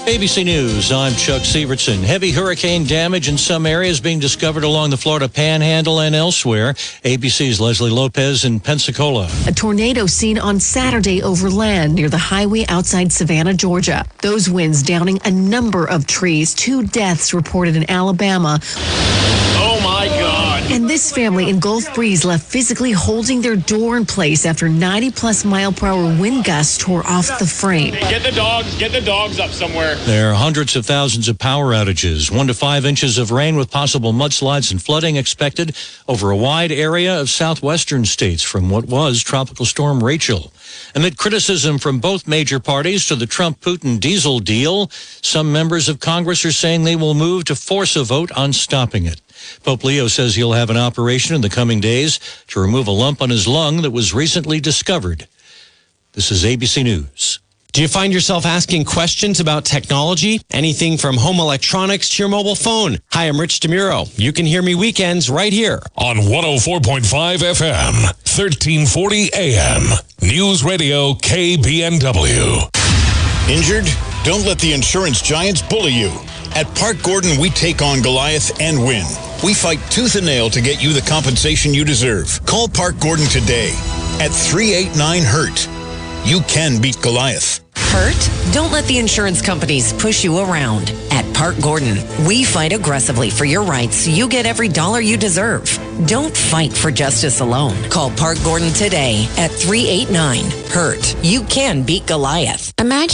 ABC News, I'm Chuck Severson. Heavy hurricane damage in some areas being discovered along the Florida Panhandle and elsewhere. ABC's Leslie Lopez in Pensacola. A tornado seen on Saturday over land near the highway outside Savannah, Georgia. Those winds downing a number of trees. 2 deaths reported in Alabama. Oh, my God. And this family in Gulf Breeze left physically holding their door in place after 90-plus mile-per-hour wind gusts tore off the frame. Get the dogs up somewhere. There are hundreds of thousands of power outages. 1 to 5 inches of rain with possible mudslides and flooding expected over a wide area of southwestern states from what was Tropical Storm Rachel. Amid criticism from both major parties to the Trump-Putin diesel deal, some members of Congress are saying they will move to force a vote on stopping it. Pope Leo says he'll have an operation in the coming days to remove a lump on his lung that was recently discovered. This is ABC News. Do you find yourself asking questions about technology? Anything from home electronics to your mobile phone. Hi, I'm Rich DeMuro. You can hear me weekends right here on 104.5 FM, 1340 AM. News Radio KBNW. Injured? Don't let the insurance giants bully you. At Park Gordon, we take on Goliath and win. We fight tooth and nail to get you the compensation you deserve. Call Park Gordon today at 389-HURT. You can beat Goliath. Hurt? Don't let the insurance companies push you around. At Park Gordon, we fight aggressively for your rights so you get every dollar you deserve. Don't fight for justice alone. Call Park Gordon today at 389-HURT. You can beat Goliath. Imagine